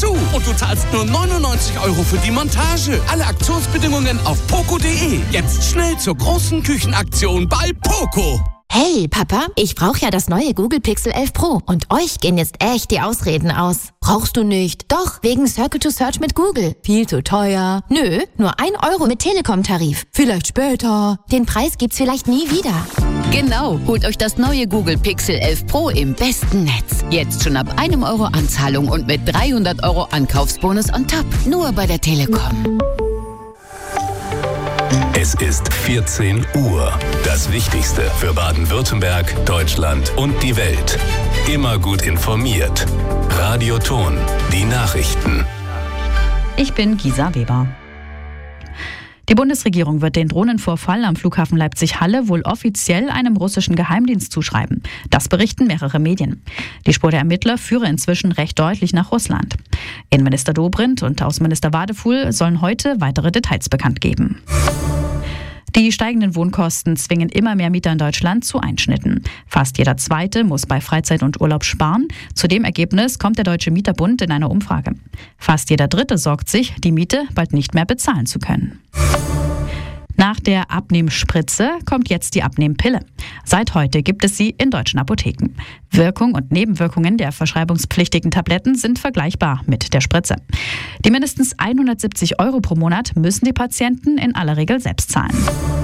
dazu. Und du zahlst nur 99 € für die Montage. Alle Aktionsbedingungen auf poco.de. Jetzt schnell zur großen Küchenaktion bei Poco. Hey, Papa, ich brauche ja das neue Google Pixel 11 Pro und euch gehen jetzt echt die Ausreden aus. Brauchst du nicht? Doch, wegen Circle to Search mit Google. Viel zu teuer. Nö, nur 1 € mit Telekom-Tarif. Vielleicht später. Den Preis gibt's vielleicht nie wieder. Genau, holt euch das neue Google Pixel 11 Pro im besten Netz. Jetzt schon ab 1 € Anzahlung und mit 300 € Ankaufsbonus on top. Nur bei der Telekom. Es ist 14 Uhr. Das Wichtigste für Baden-Württemberg, Deutschland und die Welt. Immer gut informiert. Radio Ton, die Nachrichten. Ich bin Gisa Weber. Die Bundesregierung wird den Drohnenvorfall am Flughafen Leipzig-Halle wohl offiziell einem russischen Geheimdienst zuschreiben. Das berichten mehrere Medien. Die Spur der Ermittler führe inzwischen recht deutlich nach Russland. Innenminister Dobrindt und Außenminister Wadefuhl sollen heute weitere Details bekannt geben. Die steigenden Wohnkosten zwingen immer mehr Mieter in Deutschland zu Einschnitten. Fast jeder Zweite muss bei Freizeit und Urlaub sparen. Zu dem Ergebnis kommt der Deutsche Mieterbund in einer Umfrage. Fast jeder Dritte sorgt sich, die Miete bald nicht mehr bezahlen zu können. Nach der Abnehmspritze kommt jetzt die Abnehmpille. Seit heute gibt es sie in deutschen Apotheken. Wirkung und Nebenwirkungen der verschreibungspflichtigen Tabletten sind vergleichbar mit der Spritze. Die mindestens 170 € pro Monat müssen die Patienten in aller Regel selbst zahlen.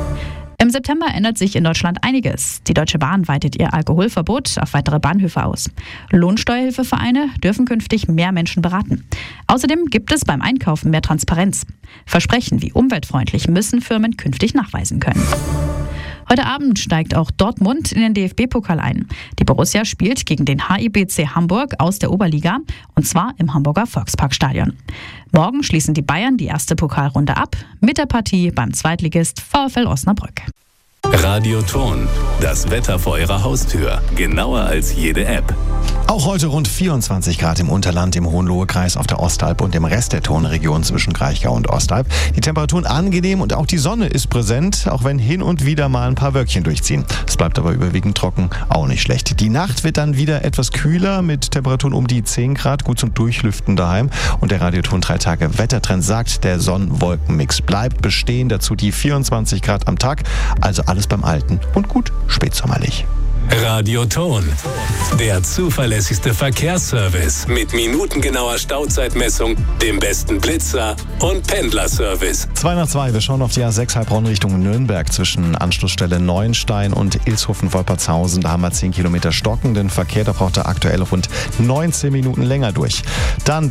Im September ändert sich in Deutschland einiges. Die Deutsche Bahn weitet ihr Alkoholverbot auf weitere Bahnhöfe aus. Lohnsteuerhilfevereine dürfen künftig mehr Menschen beraten. Außerdem gibt es beim Einkaufen mehr Transparenz. Versprechen wie umweltfreundlich müssen Firmen künftig nachweisen können. Heute Abend steigt auch Dortmund in den DFB-Pokal ein. Die Borussia spielt gegen den HIBC Hamburg aus der Oberliga, und zwar im Hamburger Volksparkstadion. Morgen schließen die Bayern die erste Pokalrunde ab mit der Partie beim Zweitligist VfL Osnabrück. Radio Ton, das Wetter vor Ihrer Haustür. Genauer als jede App. Auch heute rund 24 Grad im Unterland, im Hohenlohe-Kreis, auf der Ostalb und im Rest der Tonregion zwischen Kraichgau und Ostalb. Die Temperaturen angenehm und auch die Sonne ist präsent, auch wenn hin und wieder mal ein paar Wölkchen durchziehen. Es bleibt aber überwiegend trocken, auch nicht schlecht. Die Nacht wird dann wieder etwas kühler mit Temperaturen um die 10 Grad, gut zum Durchlüften daheim. Und der Radio Ton 3 Tage Wettertrend sagt, der Sonn-Wolken-Mix bleibt bestehen, dazu die 24 Grad am Tag, also alles beim Alten und gut spätsommerlich. Radio Ton, der zuverlässigste Verkehrsservice mit minutengenauer Stauzeitmessung, dem besten Blitzer und Pendlerservice. 2 nach 2, wir schauen auf die A6 Heilbronn Richtung Nürnberg zwischen Anschlussstelle Neuenstein und Ilshofen-Wolpertshausen. Da haben wir 10 Kilometer stockenden Verkehr, da braucht er aktuell rund 19 Minuten länger durch. Dann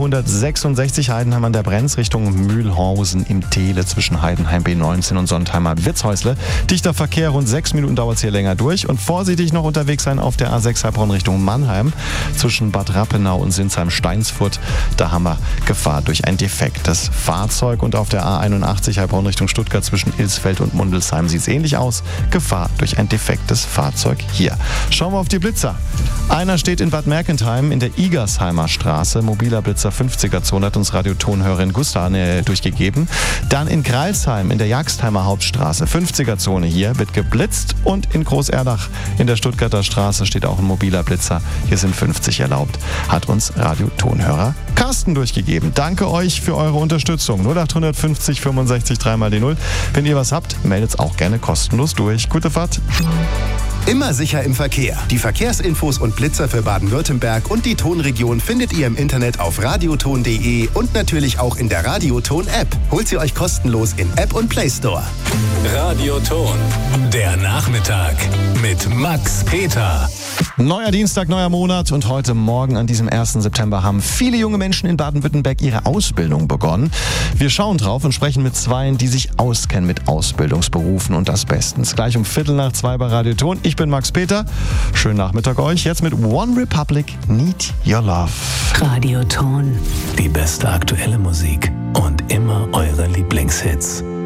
B466 Heidenheim an der Brenz Richtung Mühlhausen im Tehle zwischen Heidenheim B19 und Sontheimer Wirtshäusle. Dichter Verkehr, rund 6 Minuten dauert es hier länger durch. Und vorsichtig noch unterwegs sein auf der A6 Heilbronn Richtung Mannheim zwischen Bad Rappenau und Sinsheim-Steinsfurt. Da haben wir Gefahr durch ein defektes Fahrzeug. Und auf der A81 Heilbronn Richtung Stuttgart zwischen Ilsfeld und Mundelsheim sieht es ähnlich aus. Gefahr durch ein defektes Fahrzeug hier. Schauen wir auf die Blitzer. Einer steht in Bad Mergentheim in der Igersheimer Straße. Mobiler Blitzer 50er-Zone hat uns Radiotonhörerin Gustane durchgegeben. Dann in Greilsheim in der Jagstheimer Hauptstraße. 50er-Zone hier wird geblitzt. Und in Großerdach in der Stuttgarter Straße steht auch ein mobiler Blitzer. Hier sind 50 erlaubt. Hat uns Radiotonhörer Carsten durchgegeben. Danke euch für eure Unterstützung. 0850 65 3 mal die 0. Wenn ihr was habt, meldet es auch gerne kostenlos durch. Gute Fahrt. Immer sicher im Verkehr. Die Verkehrsinfos und Blitzer für Baden-Württemberg und die Tonregion findet ihr im Internet auf radioton.de und natürlich auch in der Radioton-App. Holt sie euch kostenlos in App und Play Store. Radio Ton, der Nachmittag mit Max Peter. Neuer Dienstag, neuer Monat und heute Morgen an diesem 1. September haben viele junge Menschen in Baden-Württemberg ihre Ausbildung begonnen. Wir schauen drauf und sprechen mit Zweien, die sich auskennen mit Ausbildungsberufen und das bestens. Gleich um 1:45 bei Radio Ton. Ich bin Max Peter. Schönen Nachmittag euch. Jetzt mit One Republic, Need Your Love. Radio Ton. Die beste aktuelle Musik und immer eure Lieblingshits.